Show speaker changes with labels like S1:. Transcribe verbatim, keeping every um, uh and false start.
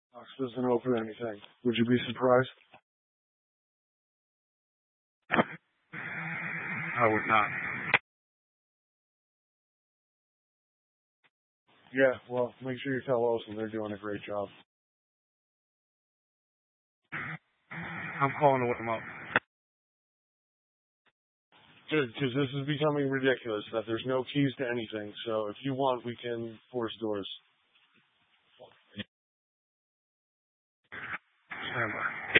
S1: Box doesn't open anything. Would you be surprised?
S2: I would not.
S1: Yeah, well, make sure you tell Olsen they're doing a great job.
S2: I'm calling to wake them up.
S1: Good, because this is becoming ridiculous that there's no keys to anything. So if you want, we can force doors.
S2: Stand by.